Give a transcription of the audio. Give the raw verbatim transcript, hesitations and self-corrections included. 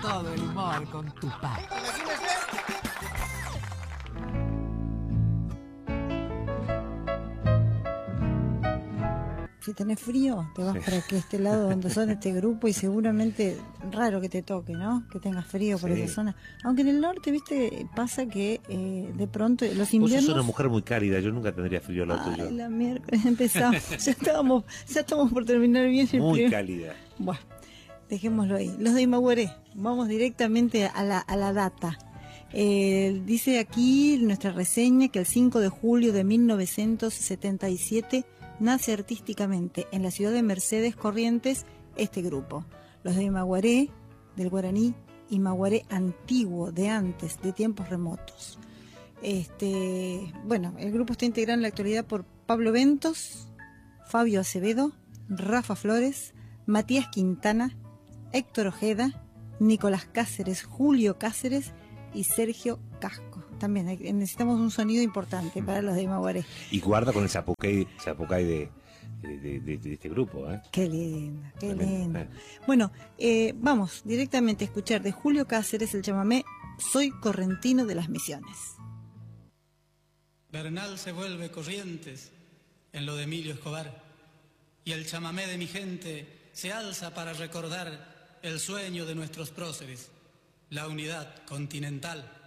todo el humor con Tupac. Si tenés frío, te vas sí. para que este lado donde son este grupo y seguramente raro que te toque, ¿no? Que tengas frío por sí. esa zona. Aunque en el norte, viste, pasa que eh, de pronto los inviernos... Vos sos una mujer muy cálida, yo nunca tendría frío al lado tuyo. Ay, la miércoles empezamos, ya estábamos, ya estamos por terminar bien. El muy primer... cálida. Bueno, dejémoslo ahí. Los de Imaguaré, vamos directamente a la, a la data. Eh, dice aquí nuestra reseña que el cinco de julio de mil novecientos setenta y siete nace artísticamente en la ciudad de Mercedes Corrientes este grupo, los de Imaguaré, del guaraní Imaguaré antiguo, de antes, de tiempos remotos. Este, bueno, el grupo está integrado en la actualidad por Pablo Ventos, Fabio Acevedo, Rafa Flores, Matías Quintana, Héctor Ojeda, Nicolás Cáceres, Julio Cáceres y Sergio Casco. También necesitamos un sonido importante para los de Imaguaré. Y guarda con el zapucay, zapucay de, de, de, de este grupo, ¿eh? Qué lindo, qué lindo. Bueno, eh, vamos directamente a escuchar de Julio Cáceres el chamamé Soy Correntino de las Misiones. Bernal se vuelve Corrientes en lo de Emilio Escobar, y el chamamé de mi gente se alza para recordar el sueño de nuestros próceres, la unidad continental.